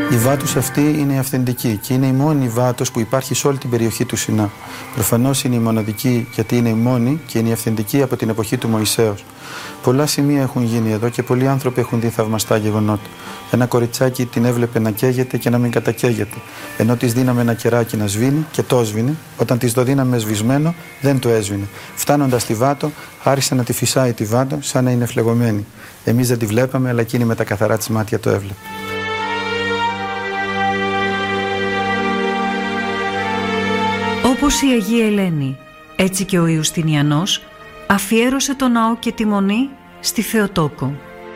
Η Βάτος αυτή είναι η αυθεντική και είναι η μόνη Βάτος που υπάρχει σε όλη την περιοχή του Σινά. Προφανώς είναι η μοναδική γιατί είναι η μόνη και είναι η αυθεντική από την εποχή του Μωυσέως. Πολλά σημεία έχουν γίνει εδώ και πολλοί άνθρωποι έχουν δει θαυμαστά γεγονότα. Ένα κοριτσάκι την έβλεπε να καίγεται και να μην κατακαίγεται. Ενώ της δίναμε ένα κεράκι να σβήνει και το έσβηνε, όταν της το δίναμε σβησμένο δεν το έσβηνε. Φτάνοντας στη Βάτο, άρχισε να τη φυσάει τη Βάτο σαν να είναι φλεγωμένη. Εμείς δεν τη βλέπαμε, αλλά εκείνη με τα καθαρά της μάτια το έβλεπε. Όπως η Αγία Ελένη, έτσι και ο Ιουστινιανός αφιέρωσε το ναό και τη μονή στη Θεοτόκο.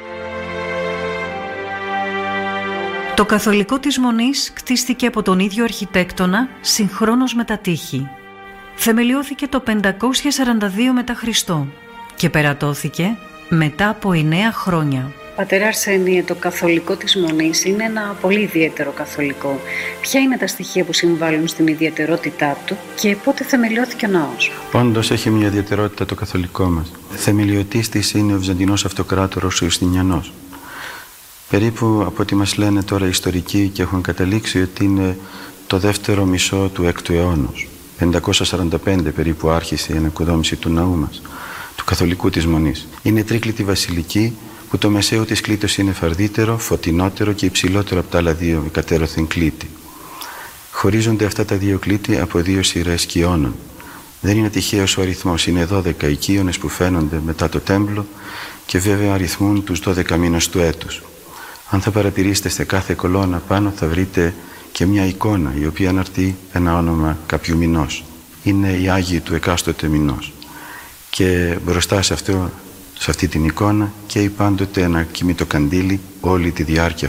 Το καθολικό της μονής κτίστηκε από τον ίδιο αρχιτέκτονα συγχρόνως με τα τείχη. Θεμελιώθηκε το 542 μετά Χριστό και περατώθηκε μετά από 9 χρόνια. Πατέρα Αρσένιε, το καθολικό της Μονής είναι ένα πολύ ιδιαίτερο καθολικό. Ποια είναι τα στοιχεία που συμβάλλουν στην ιδιαιτερότητά του και πότε θεμελιώθηκε ο ναός? Όντως έχει μια ιδιαιτερότητα το καθολικό μας. Θεμελιωτής της είναι ο Βυζαντινός Αυτοκράτορος ο Ιουστινιανός. Περίπου από ό,τι μας λένε τώρα οι ιστορικοί και έχουν καταλήξει ότι είναι το δεύτερο μισό του 6ου αιώνα. 545 περίπου άρχισε η ανοικοδόμηση του ναού μας, του καθολικού της Μονής. Είναι τρίκλητη βασιλική που το μεσαίο της κλήτος είναι φαρδύτερο, φωτεινότερο και υψηλότερο από τα άλλα δύο εκατέρωθεν κλήτη. Χωρίζονται αυτά τα δύο κλήτη από δύο σειρές σκιώνων. Δεν είναι τυχαίος ο αριθμός, είναι 12 οικίονες που φαίνονται μετά το τέμπλο και βέβαια αριθμούν τους 12 μήνες του έτους. Αν θα παρατηρήσετε σε κάθε κολόνα πάνω θα βρείτε και μια εικόνα η οποία αναρτεί ένα όνομα κάποιου μηνός. Είναι οι Άγιοι του εκάστοτε μηνός. Και μπροστά σε αυτή την εικόνα καίει πάντοτε ένα κοιμητό καντήλι όλη τη διάρκεια